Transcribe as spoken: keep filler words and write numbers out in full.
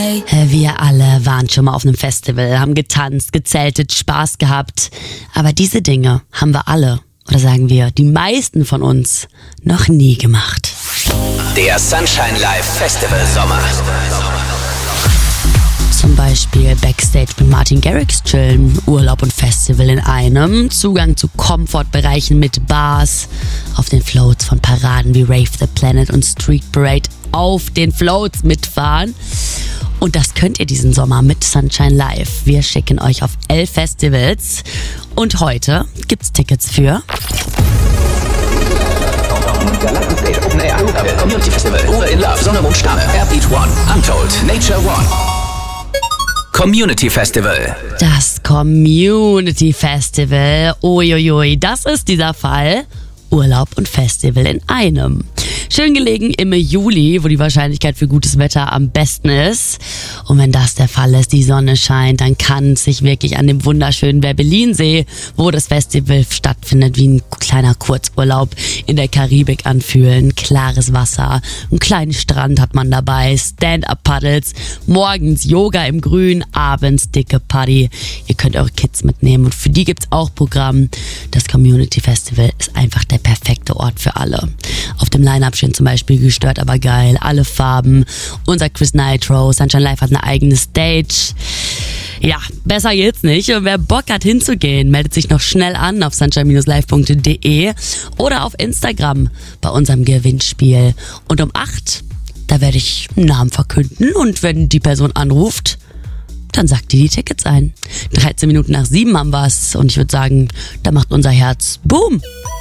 Wir alle waren schon mal auf einem Festival, haben getanzt, gezeltet, Spaß gehabt. Aber diese Dinge haben wir alle, oder sagen wir, die meisten von uns, noch nie gemacht. Der Sunshine Live Festival Sommer. Zum Beispiel Backstage mit Martin Garrix chillen, Urlaub und Festival in einem, Zugang zu Komfortbereichen mit Bars, auf den Floats von Paraden wie Rave the Planet und Street Parade auf den Floats mitfahren. Und das könnt ihr diesen Sommer mit Sunshine Live. Wir schicken euch auf elf Festivals und heute gibt's Tickets für Galactic Stage Open Air, Community Festival, Uwe in Love, Sonne, Mond, Sterne, Airbeat One, Untold, Nature One. Community Festival. Das Community Festival. Uiuiui, das ist dieser Fall. Urlaub und Festival in einem. Schön gelegen im Juli, wo die Wahrscheinlichkeit für gutes Wetter am besten ist. Und wenn das der Fall ist, die Sonne scheint, dann kann es sich wirklich an dem wunderschönen Werbelinsee, wo das Festival stattfindet, wie ein kleiner Kurzurlaub in der Karibik anfühlen. Klares Wasser, einen kleinen Strand hat man dabei, Stand-Up-Paddles, morgens Yoga im Grün, abends dicke Party. Ihr könnt eure Kids mitnehmen und für die gibt's auch Programm. Das Community Festival ist einfach der perfekte Ort für alle. Auf dem Line-Up stehen zum Beispiel Gestört aber geil, alle Farben, unser Chris Nitro, Sunshine Live hat eine eigene Stage. Ja, besser geht's nicht. Und wer Bock hat hinzugehen, meldet sich noch schnell an auf sunshine live punkt de oder auf Instagram bei unserem Gewinnspiel. Und um acht, da werde ich einen Namen verkünden und wenn die Person anruft, dann sagt die die Tickets ein. dreizehn Minuten nach sieben haben wir's und ich würde sagen, da macht unser Herz Boom.